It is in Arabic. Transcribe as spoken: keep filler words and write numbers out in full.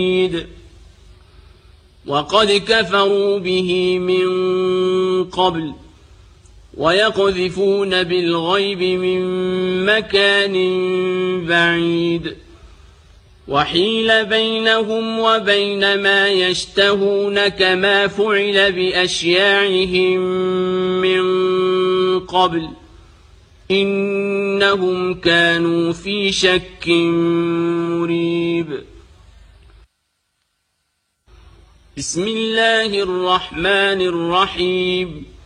وقد كفروا به من قبل ويقذفون بالغيب من مكان بعيد وحيل بينهم وبين ما يشتهون كما فعل بأشياعهم من قبل إنهم كانوا في شك مريب. بسم الله الرحمن الرحيم